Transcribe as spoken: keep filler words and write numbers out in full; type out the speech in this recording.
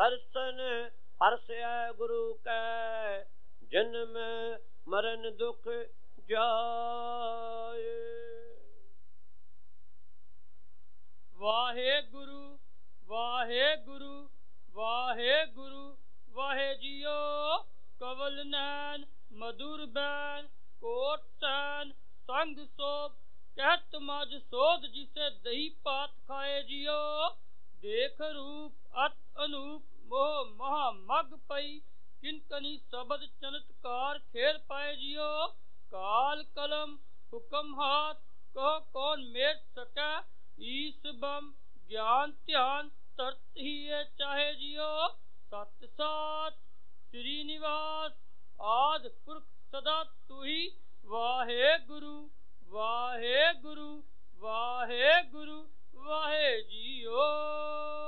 हर्षन हर्षय गुरु कै जन्म मरण दुख जाए। वाहे गुरु वाहे गुरु वाहे गुरु वाहे जियो कवल नैन मधुर बैन कोट सैन संग सोप कहत मज सोध जिसे दही पात खाए जियो। देख रूप अत अनूप मोह महा मग पई किनकनी शबद चमत्कार खेल पाए जियो। काल कलम हुक्म हाथ कहो कौन मेट सकै ईस बम ज्ञान ध्यान तरत ही ये चाहे जियो। सत सात श्रीनिवास आद पुरख सदा तू ही वाहे गुरु वाहे गुरु वाहे गुरु वाहे जियो।